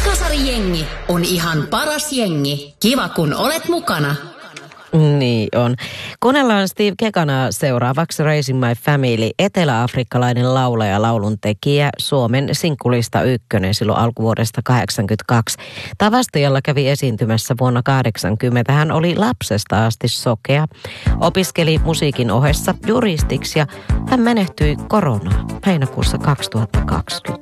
Kasarijengi on ihan paras jengi. Kiva kun olet mukana. Niin on. Kuunnellaan Steve Kekanaa seuraavaksi Raising My Family, eteläafrikkalainen laulaja, lauluntekijä, Suomen sinkkulista ykkönen silloin alkuvuodesta 1982. Tavastajalla kävi esiintymässä vuonna 1980. Hän oli lapsesta asti sokea, opiskeli musiikin ohessa juristiksi ja hän menehtyi koronaan heinäkuussa 2020.